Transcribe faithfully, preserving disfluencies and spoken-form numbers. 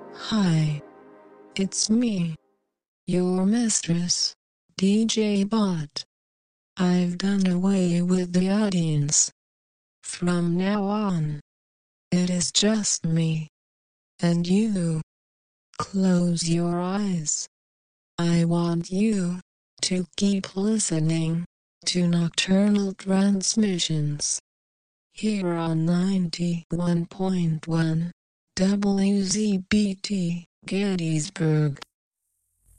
Hi, it's me, your mistress, D J Bot. I've done away with the audience. From now on, it is just me and you. Close your eyes. I want you to keep listening to Nocturnal Transmissions here on ninety-one point one W Z B T Gettysburg.